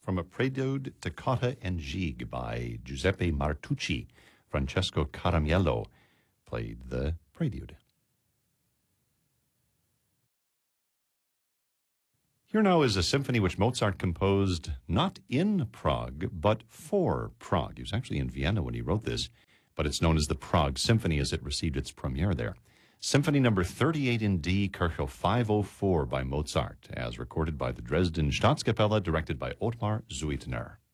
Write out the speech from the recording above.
from a prelude Toccata and Gigue by Giuseppe Martucci. Francesco Caramiello played the prelude. Here now is a symphony which Mozart composed not in Prague, but for Prague. He was actually in Vienna when he wrote this, but it's known as the Prague Symphony as it received its premiere there. Symphony number 38 in D, Köchel 504 by Mozart, as recorded by the Dresden Staatskapelle, directed by Ottmar Zuitner.